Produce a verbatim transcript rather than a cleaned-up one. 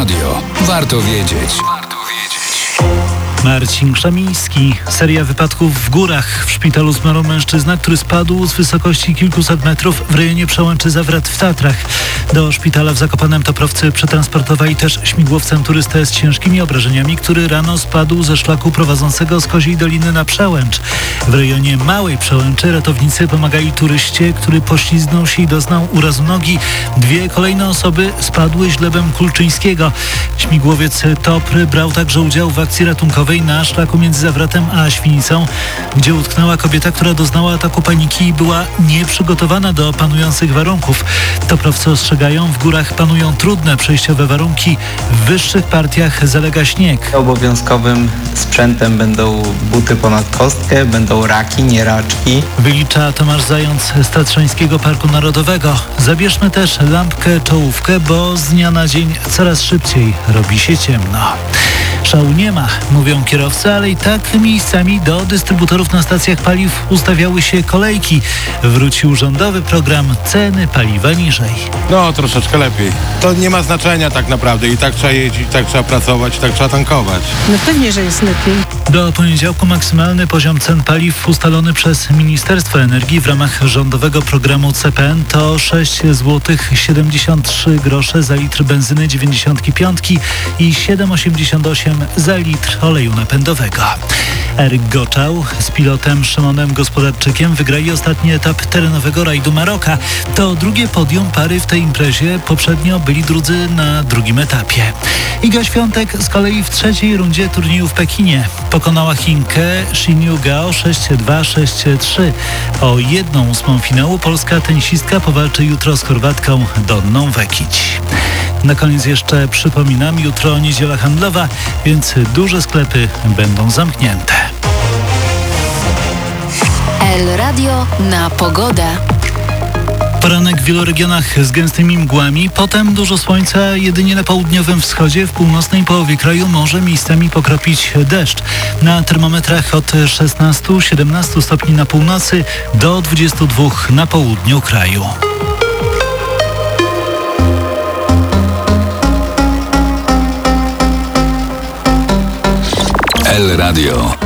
Radio. Warto wiedzieć. Warto wiedzieć. Marcin Krzemiński. Seria wypadków w górach. W szpitalu zmarł mężczyzna, który spadł z wysokości kilkuset metrów w rejonie przełęczy Zawrat w Tatrach. Do szpitala w Zakopanem toprowcy przetransportowali też śmigłowcem turystę z ciężkimi obrażeniami, który rano spadł ze szlaku prowadzącego z Koziej Doliny na przełęcz. W rejonie Małej Przełęczy ratownicy pomagali turyście, który poślizgnął się i doznał urazu nogi. Dwie kolejne osoby spadły źlebem Kulczyńskiego. Śmigłowiec Topr brał także udział w akcji ratunkowej na szlaku między Zawratem a Świnicą, gdzie utknęła kobieta, która doznała ataku paniki i była nieprzygotowana do panujących warunków. Toprowcy ostrzegają, w górach panują trudne przejściowe warunki. W wyższych partiach zalega śnieg. Obowiązkowym sprzętem będą buty ponad kostkę, będą raki, nie raczki. Wylicza Tomasz Zając z Tatrzańskiego Parku Narodowego. Zabierzmy też lampkę czołówkę, bo z dnia na dzień coraz szybciej robi się ciemno. Szału nie ma, mówią kierowcy, ale i tak miejscami do dystrybutorów na stacjach paliw ustawiały się kolejki. Wrócił rządowy program Ceny paliwa niżej. No, troszeczkę lepiej. To nie ma znaczenia tak naprawdę. I tak trzeba jeździć, i tak trzeba pracować, i tak trzeba tankować. No pewnie, że jest lepiej. Do poniedziałku maksymalny poziom cen paliw ustalony przez Ministerstwo Energii w ramach rządowego programu C P N to sześć złotych siedemdziesiąt trzy grosze za litr benzyny dziewięćdziesiąt pięć i siedem złotych osiemdziesiąt osiem za litr oleju napędowego. Eryk Goczał z pilotem Szymonem Gospodarczykiem wygrali ostatni etap terenowego rajdu Maroka. To drugie podium pary w tej imprezie. Poprzednio byli drudzy na drugim etapie. Iga Świątek z kolei w trzeciej rundzie turnieju w Pekinie pokonała Chinkę Xin Gao sześć dwa sześć trzy. O jedną ósmą finału polska tenisistka powalczy jutro z Chorwatką Donną Vekić. Na koniec jeszcze przypominam, jutro niedziela handlowa, więc duże sklepy będą zamknięte. El Radio na pogodę. Poranek w wielu regionach z gęstymi mgłami, potem dużo słońca, jedynie na południowym wschodzie, w północnej połowie kraju może miejscami pokropić deszcz. Na termometrach od szesnastu do siedemnastu stopni na północy do dwudziestu dwóch na południu kraju. El Radio.